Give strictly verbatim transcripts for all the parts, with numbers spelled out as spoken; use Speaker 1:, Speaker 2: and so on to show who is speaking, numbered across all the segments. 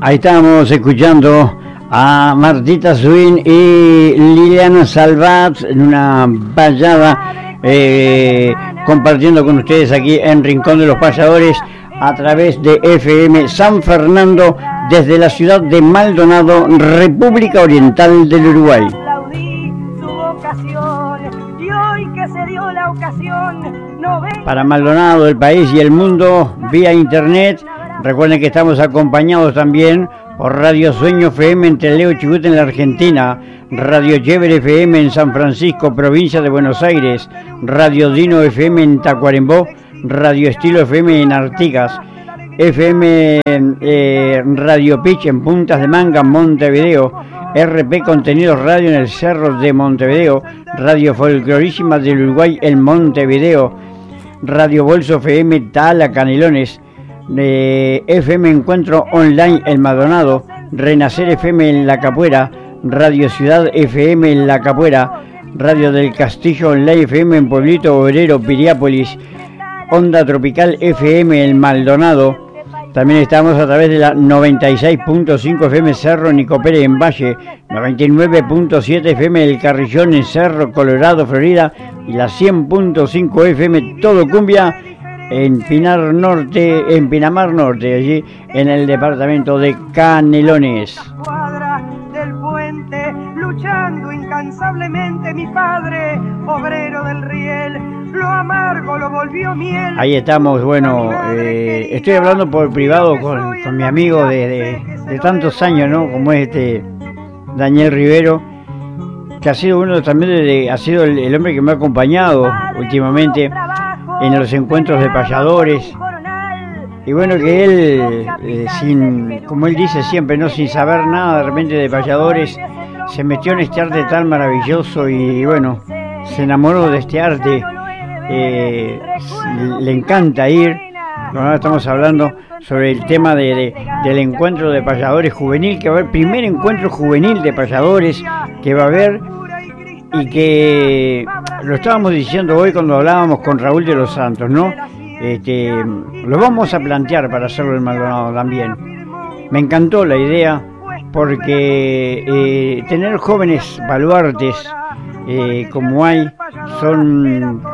Speaker 1: Ahí estábamos escuchando a Martita Swin y Liliana Salvat en una payada, eh, compartiendo con ustedes aquí en Rincón de los Payadores a través de F M San Fernando desde la ciudad de Maldonado, República Oriental del Uruguay. Para Maldonado, el país y el mundo vía internet. Recuerden que estamos acompañados también por Radio Sueño F M en Trelew, Chubut en la Argentina, Radio Chévere F M en San Francisco, provincia de Buenos Aires, Radio Dino F M en Tacuarembó, Radio Estilo F M en Artigas, F M eh, Radio Pitch en Puntas de Manga, Montevideo, R P Contenidos Radio en el Cerro de Montevideo, Radio Folclorísima del Uruguay en Montevideo, Radio Bolso F M Tala, Canelones, de F M Encuentro Online en Maldonado, Renacer F M en La Capuera, Radio Ciudad F M en La Capuera, Radio del Castillo Online F M en Pueblito Obrero, Piriápolis, Onda Tropical F M en Maldonado. También estamos a través de la noventa y seis punto cinco F M Cerro Nicopérez en Valle, noventa y nueve punto siete F M El Carrillón en Cerro Colorado, Florida, y la cien punto cinco F M Todo Cumbia en Pinar Norte, en Pinamar Norte, allí en el departamento de Canelones. Del puente, luchando incansablemente mi padre, obrero del riel, lo amargo lo volvió miel. Ahí estamos, bueno, eh, estoy hablando por privado con, con mi amigo de, de, de tantos años, ¿no? Como es este Daniel Rivero, que ha sido uno también de, de, ha sido el, el hombre que me ha acompañado últimamente en los encuentros de payadores. Y bueno, que él, eh, sin, como él dice siempre, no sin saber nada de repente de payadores, se metió en este arte tan maravilloso y bueno, se enamoró de este arte. Eh, le encanta ir. Ahora estamos hablando sobre el tema de, de, del encuentro de payadores juvenil, que va a haber primer encuentro juvenil de payadores que va a haber, y que lo estábamos diciendo hoy cuando hablábamos con Raúl de los Santos, ¿no? Este, lo vamos a plantear para hacerlo en Maldonado también. Me encantó la idea porque eh, tener jóvenes baluartes eh, como hay, son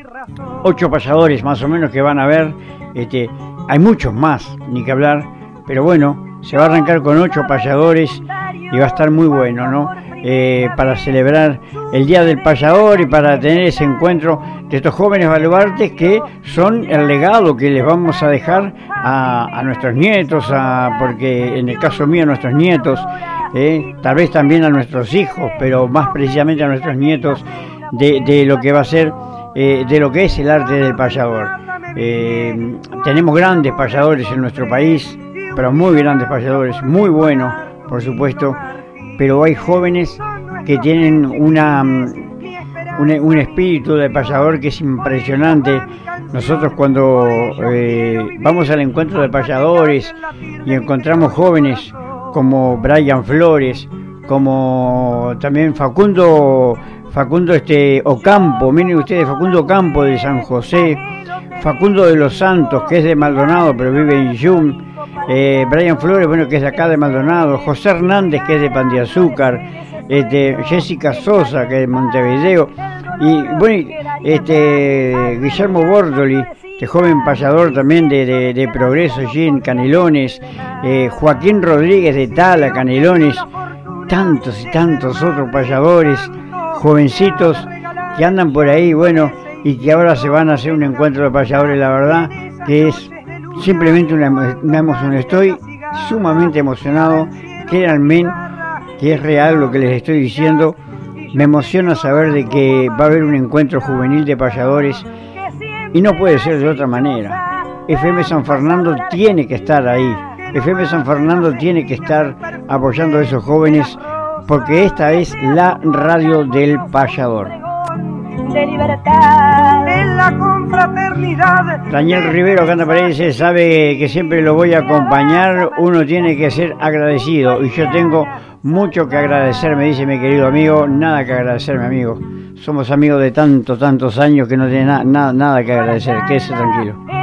Speaker 1: ocho payadores más o menos que van a ver, este, hay muchos más, ni que hablar, pero bueno, se va a arrancar con ocho payadores y va a estar muy bueno, ¿no? Eh, para celebrar el Día del Payador y para tener ese encuentro de estos jóvenes baluartes que son el legado que les vamos a dejar a, a nuestros nietos, a, porque en el caso mío a nuestros nietos, eh, tal vez también a nuestros hijos, pero más precisamente a nuestros nietos, de, de lo que va a ser, eh, de lo que es el arte del payador. Eh, tenemos grandes payadores en nuestro país, pero muy grandes payadores, muy buenos, por supuesto, pero hay jóvenes que tienen una, una un espíritu de payador que es impresionante. Nosotros cuando eh, vamos al encuentro de payadores y encontramos jóvenes como Brian Flores, como también Facundo Facundo este Ocampo, miren ustedes, Facundo Ocampo de San José, Facundo de los Santos, que es de Maldonado pero vive en Yum, eh, Brian Flores, bueno, que es de acá de Maldonado, José Hernández, que es de Pan de Azúcar, este, Jessica Sosa, que es de Montevideo, y bueno, este, Guillermo Bordoli, este joven payador también de, de, de Progreso allí en Canelones, eh, Joaquín Rodríguez de Tala, Canelones, tantos y tantos otros payadores, jovencitos que andan por ahí, bueno, y que ahora se van a hacer un encuentro de payadores, la verdad que es simplemente una, una emoción. Estoy sumamente emocionado, créanme que es real lo que les estoy diciendo. Me emociona saber de que va a haber un encuentro juvenil de payadores y no puede ser de otra manera. F M San Fernando tiene que estar ahí, F M San Fernando tiene que estar apoyando a esos jóvenes, porque esta es la radio del payador. De libertad en la confraternidad. Daniel Rivero, que anda por ahí, dice, sabe que siempre lo voy a acompañar, uno tiene que ser agradecido, y yo tengo mucho que agradecer, me dice mi querido amigo. Nada que agradecer, mi amigo, somos amigos de tantos, tantos años que no tiene na, na, nada que agradecer, quédese tranquilo.